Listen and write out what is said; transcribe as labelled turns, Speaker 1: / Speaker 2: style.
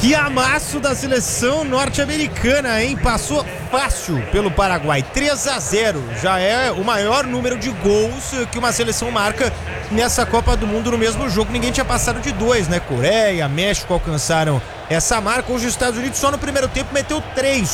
Speaker 1: Que amasso da seleção norte-americana, hein? Passou fácil pelo Paraguai, 3-0. Já é o maior número de gols que uma seleção marca nessa Copa do Mundo no mesmo jogo. Ninguém tinha passado de 2, né? Coreia, México alcançaram essa marca. Hoje os Estados Unidos só no primeiro tempo meteu 3